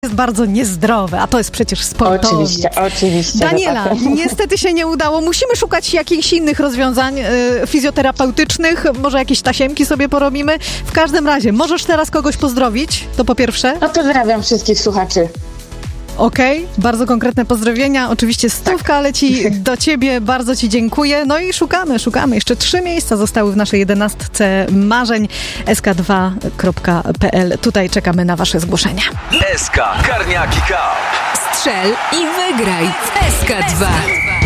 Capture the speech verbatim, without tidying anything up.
jest bardzo niezdrowe, a to jest przecież sportowiec. Oczywiście, oczywiście. Daniela, tak. niestety się nie udało. Musimy szukać jakichś innych rozwiązań y, fizjoterapeutycznych, może jakieś tasiemki sobie porobimy. W każdym razie, możesz teraz kogoś pozdrowić, to po pierwsze. No pozdrawiam wszystkich słuchaczy. Okej, okay. Bardzo konkretne pozdrowienia. Oczywiście stówka tak. leci do ciebie. Bardzo ci dziękuję. No i szukamy, szukamy. Jeszcze trzy miejsca zostały w naszej jedenastce marzeń. S K dwa kropka p l. Tutaj czekamy na wasze zgłoszenia. S K Karniaki Cup. Strzel i wygraj w S K dwa.